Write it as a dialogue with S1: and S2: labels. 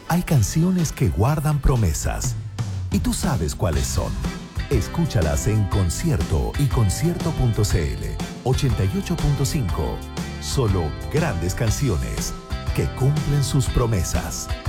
S1: Hay canciones que guardan promesas. Y tú sabes cuáles son. Escúchalas en concierto y concierto.cl 88.5. Solo grandes canciones que cumplen sus promesas.